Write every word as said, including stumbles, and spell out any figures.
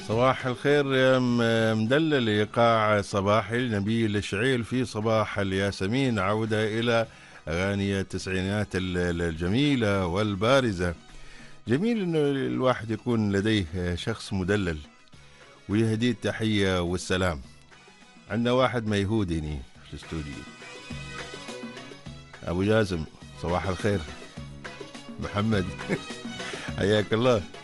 صباح الخير يا م- مدلل إيقاع صباحي لنبيل الشعيل في صباح الياسمين، عودة إلى أغاني التسعينات ال- ال- الجميلة والبارزة. جميل إنه الواحد يكون لديه شخص مدلل ويهديه التحية والسلام. عندنا واحد ميهود هنا في الاستوديو، أبو جاسم. صباح الخير محمد. حياك الله.